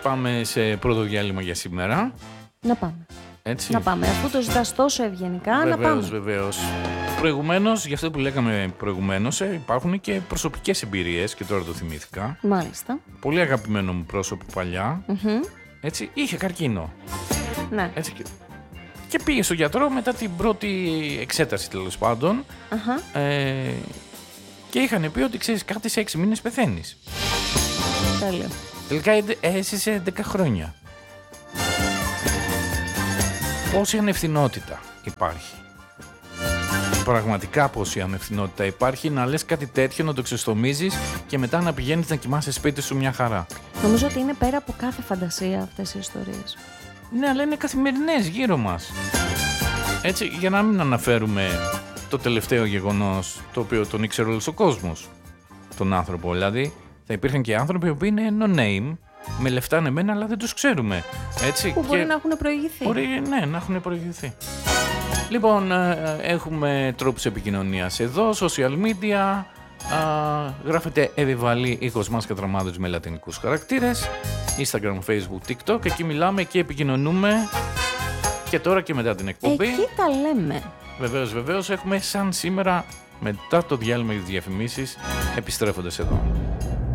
πάμε σε πρώτο διάλειμμα για σήμερα. Να πάμε. Έτσι. Να πάμε. Αφού το ζητάς τόσο ευγενικά, να πάμε. Βεβαίως. Προηγουμένως, για αυτό που λέγαμε προηγουμένως, υπάρχουν και προσωπικές εμπειρίες και τώρα το θυμήθηκα. Μάλιστα. Πολύ αγαπημένο μου πρόσωπο παλιά. Έτσι, είχε καρκίνο. Ναι. Έτσι, και πήγε στον γιατρό μετά την πρώτη εξέταση, τέλος πάντων. Και είχαν πει ότι ξέρεις κάτι, σε 6 μήνες πεθαίνεις. Τέλειο. Τελικά έζησε 10 χρόνια. Πόση ανευθυνότητα υπάρχει. Πραγματικά πόση ανευθυνότητα υπάρχει να λες κάτι τέτοιο, να το ξεστομίζεις και μετά να πηγαίνεις να κοιμάσαι σπίτι σου μια χαρά. Νομίζω ότι είναι πέρα από κάθε φαντασία αυτές οι ιστορίες. Ναι, αλλά είναι καθημερινές γύρω μας. Έτσι, για να μην αναφέρουμε το τελευταίο γεγονός, το οποίο τον ήξερε όλος ο κόσμος. Τον άνθρωπο, δηλαδή, θα υπήρχαν και άνθρωποι που είναι no name, με λεφτά ανεμένα, αλλά δεν τους ξέρουμε. Έτσι, που μπορεί να έχουν προηγηθεί. Μπορεί, ναι, να έχουν προηγηθεί. Λοιπόν, έχουμε τρόπους επικοινωνίας εδώ, social media, γράφετε Εβιβαλή ήχος Μάσκα Τραμάδος με λατινικούς χαρακτήρες, Instagram, Facebook, TikTok, εκεί μιλάμε και επικοινωνούμε και τώρα και μετά την εκπομπή. Εκεί τα λέμε. Βεβαίως, έχουμε σαν σήμερα μετά το διάλειμμα για τις διαφημίσεις, επιστρέφοντας εδώ.